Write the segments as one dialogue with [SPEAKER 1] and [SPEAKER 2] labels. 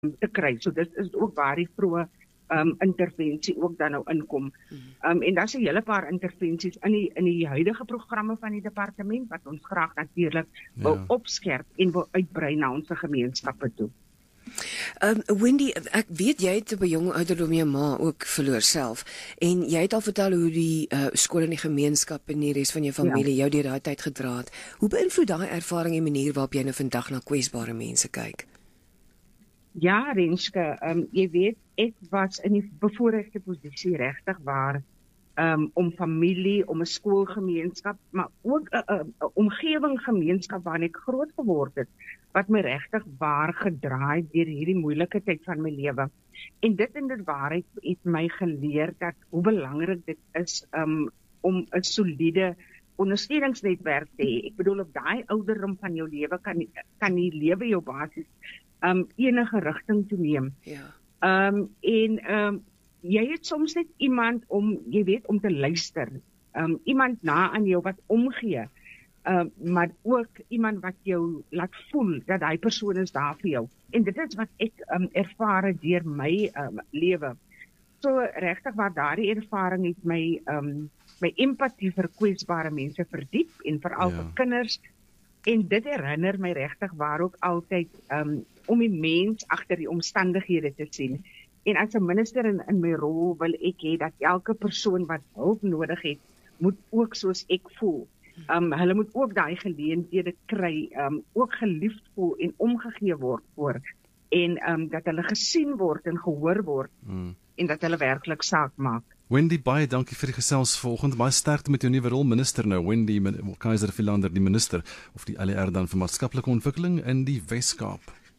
[SPEAKER 1] te kry. So dit is ook waar die vroeë intervensie ook dan nou inkom. En daar's 'n hele paar intervensies in die huidige programme van die departement wat ons graag natuurlik wil opskerp en wil uitbrei na ons gemeenskappe toe.
[SPEAKER 2] Wendy, ek weet jy het op 'n jong ouderdom jou ma ook verloor self en jy het al vertel hoe die skool in die gemeenskap en die res van jou familie jou deur daai tyd gedra het. Hoe beïnvloed daai ervaring en manier waarop jy nou vandag na kwesbare mense kyk?
[SPEAKER 1] Ja, Renske, jy weet, ek was in die bevoorregte posisie regtig waar om familie, om 'n skoolgemeenskap, maar ook 'n omgewingsgemeenskap waarin ek groot geword het, wat my regtig waar gedraai deur hierdie moeilike tyd van my lewe. En dit in dit waarheid het my geleer dat hoe belangrik dit is om 'n soliede ondersteuningsnetwerk te hê. Ek bedoel, op daai ouderdom van jou lewe kan die lewe jou basies enige rigting toeneem. Jy het soms net iemand om te luister. Iemand na aan jou wat omgee. Maar ook iemand wat jou laat voel dat daai persoon is daar vir jou. En dit is wat ek ervare deur my lewe. So regtig waar daardie ervaring het my empatie vir kwesbare mense verdiep en veral vir kinders. En dit herinner my regtig waar ook altyd om die mens agter die omstandighede te sien. En as 'n minister in my rol wil ek hê dat elke persoon wat hulp nodig het, moet ook soos ek voel. Hulle moet ook daai geleenthede kry, ook geliefd voel en omgegee word voor. En dat hulle gesien word en gehoor word en dat hulle werklik saak maak.
[SPEAKER 3] Wendy, baie dankie vir die gesels vanoggend. Baie sterkte met jou nuwe rol, minister nou. Wendy Keiser-Philander, die minister of die LER dan vir maatskaplike ontwikkeling in die Wes-Kaap.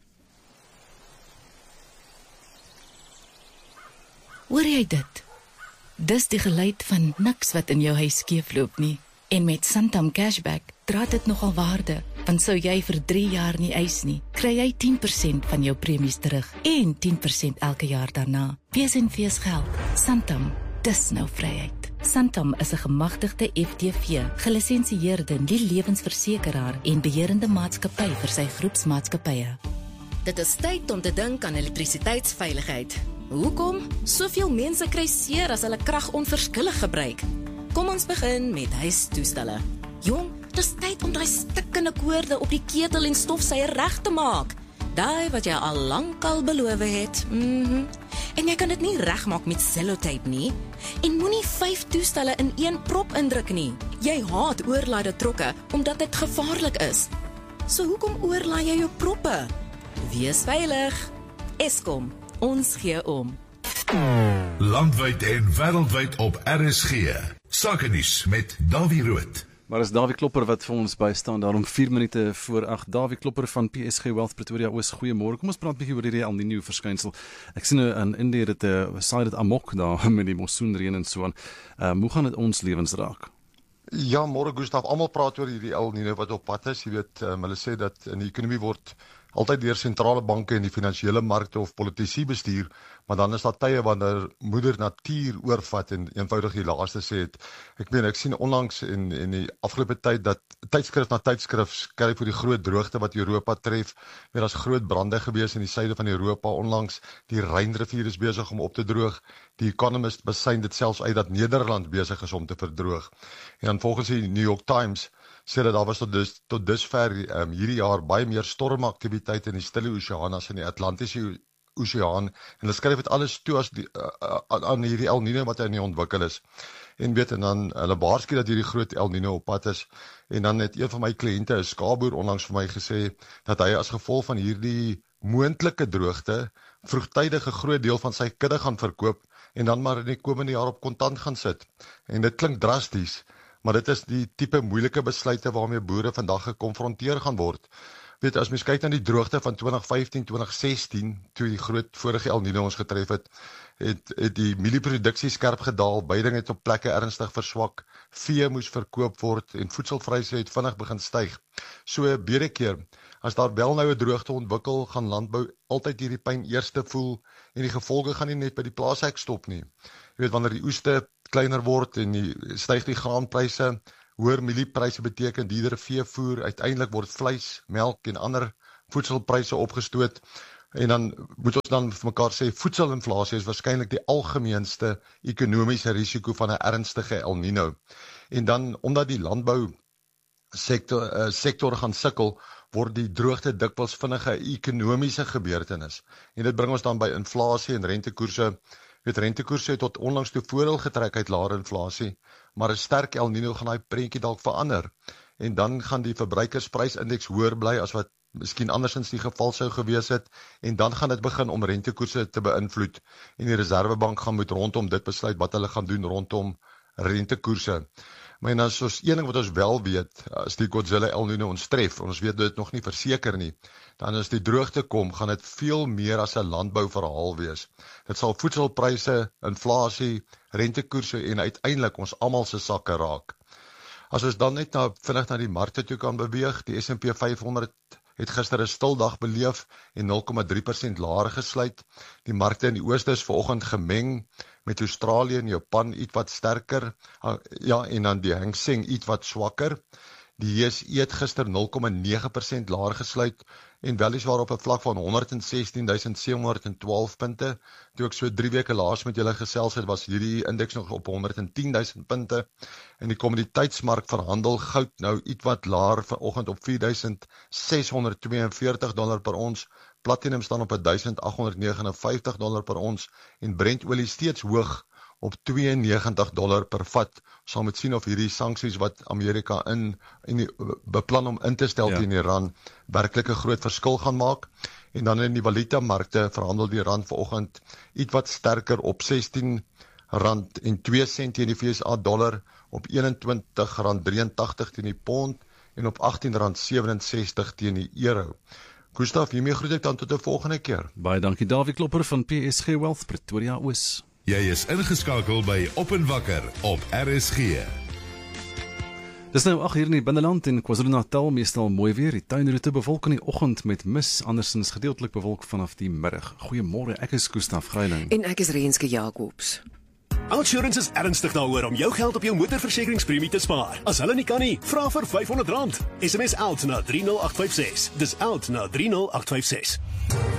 [SPEAKER 4] Hoor jy dit? Dis die geluid van niks wat in jou huis skeefloop nie. En met Santam Cashback dra dit nogal waarde, want sou jy vir 3 jaar nie eis nie, kry jy 10% van jou premies terug en 10% elke jaar daarna. Wees en wees geld. Santam, dis nou vryheid. Santam is 'n gemagtigde FTV, gelisensieerde nie-lewensversekeraar en beheerende maatskappy vir sy groepsmaatskappye.
[SPEAKER 5] Dit is tyd om te dink aan elektrisiteitsveiligheid. Hoekom? Soveel mense kry seer as hulle krag onverskillig gebruik. Kom ons begin met huistoestelle. Jong, dis tyd om daai stikkende koorde op die ketel en stofsuier reg te maak. Daai wat jy al lankal beloof het. En jy kan dit nie regmaak met sellotape nie. En moenie 5 toestelle in een prop indruk nie. Jy haat oorlaaide trokke omdat dit gevaarlik is. So hoekom oorlaai jy jou proppe? Wees veilig. Eskom, ons gee om.
[SPEAKER 6] Landwyd en wêreldwyd op RSG. Sakenuus met Davie Rood.
[SPEAKER 3] Maar is Davie Klopper wat vir ons bystaan, daarom 4 minute voor 8. Davie Klopper van PSG Wealth Pretoria Oos, goeiemôre. Kom ons praat 'n bietjie oor hierdie El Niño verskynsel. Ek sien nou in Indië dit saai dit amok daar met die monsoonreën en so aan. Hoe gaan dit ons lewens raak?
[SPEAKER 7] Ja, môre Gustaf, almal praat oor hierdie El Niño wat op pad is. Jy weet, hulle sê dat in die ekonomie word altyd deur sentrale banke en die finansiële markte of politici bestuur, maar dan is daar tye wanneer moeder natuur oorvat en eenvoudig die laaste sê het. Ek sien onlangs in die afgelope tyd dat tydskrif na tydskrif skryf oor die groot droogte wat Europa tref. Daar's groot brande gewees in die suide van Europa onlangs. Die Rynrivier is besig om op te droog. Die Economist besyn dit selfs uit dat Nederland besig is om te verdroog. En dan volgens die New York Times sê dat daar was tot dusver hierdie jaar baie meer stormaktiwiteit in die Stille Oseaan as in die Atlantiese Oseaan, en hulle skryf dit alles toe as aan hierdie El Niño wat in die ontwikkel is. En dan hulle waarsku dat hierdie groot El Niño op pad is. En dan het een van my kliënte, 'n skaapboer, onlangs vir my gesê dat hy as gevolg van hierdie moontlike droogte vroegtydig 'n groot deel van sy kudde gaan verkoop en dan maar in die komende jaar op kontant gaan sit. En dit klink drasties, maar dit is die tipe moeilike besluite waarmee boere vandag gekonfronteer gaan word. Weet, as mens kyk na die droogte van 2015, 2016, toe die groot vorige El Niño ons getref het die mielieproduksie skerp gedaal, veiding het op plekke ernstig verswak, vee moes verkoop word en voedselpryse het vinnig begin styg. So baie keer, as daar wel nou 'n droogte ontwikkel, gaan landbou altyd hierdie pyn eerste voel en die gevolge gaan nie net by die plaashek stop nie. Jy weet, wanneer die oeste kleiner word en styg die graanpryse, hoër mieliepryse beteken duurder veevoer, uiteindelik word vleis, melk en ander voedselpryse opgestoot. En dan moet ons dan vir mekaar sê, voedselinflasie is waarskynlik die algemeenste ekonomiese risiko van 'n ernstige El Nino. En dan, omdat die landbou sektor gaan sukkel, word die droogte dikwels vinnige ekonomiese gebeurtenis. En dit bring ons dan by inflasie en rentekoerse. Rentekoerse het tot onlangs toe voordeel getrek uit laer inflasie, maar 'n sterk El Nino gaan daai prentjie dalk verander. En dan gaan die verbruikersprysindeks hoër bly as wat miskien andersins die geval sou gewees het, en dan gaan dit begin om rentekoerse te beïnvloed, en die Reservebank gaan moet rondom dit besluit wat hulle gaan doen rondom rentekoerse. Maar dan is een ding wat ons wel weet, as die Godzilla El Nino ons tref, ons weet dit nog nie verseker nie, dan as die droogte kom, gaan dit veel meer as 'n landbouverhaal wees. Dit sal voedselpryse, inflasie, rentekoerse en uiteindelik ons almal se sakke raak. As ons dan net vinnig na die markte toe kan beweeg, die S&P 500 het gister 'n stil dag beleef en 0,3% laer gesluit. Die markte in die ooste is vanoggend gemeng met Australië en Japan iets wat sterker, en dan die Hang Seng iets wat swakker. Die JSE het gister 0,9% laer gesluit en weliswaar op 'n vlak van 116.712 punte. Toe ek so 3 weke laas met julle gesels het, was hierdie indeks nog op 110.000 punte. En die kommoditeitsmark verhandel goud nou iets wat laer vanoggend op $4,642 per ons. Platinum staan op $1,859 per ons en Brent-olie steeds hoog op $92 per vat. Sal moet sien of hierdie sanksies wat Amerika beplan om in te stel teen Iran werklik 'n groot verskil gaan maak. En dan in die valutamarkte verhandel die rand vanoggend iets wat sterker op R16.02 teen die VSA dollar, op R21.83 teen die pond en op R18.67 teen die euro. Gustav, hiermee groet ek dan tot 'n volgende keer.
[SPEAKER 3] Baie dankie Dawie Klopper van PSG Wealth Pretoria Oos.
[SPEAKER 6] Jy is ingeskakel by Op en Wakker op RSG.
[SPEAKER 3] Dis nou 8 uur in die binneland en KwaZulu-Natal meestal mooi weer. Die tuinroete bewolk in die oggend met mis, andersins gedeeltelik bewolk vanaf die middag. Goeiemôre, ek is Gustaf Greiling.
[SPEAKER 2] En ek is Renske Jacobs.
[SPEAKER 8] Outsurance is ernstig daaroor om jou geld op jou motorversekeringspremie te spaar. As hulle nie kan nie, vra vir R500. SMS OUT na 30856. Dis OUT na 30856.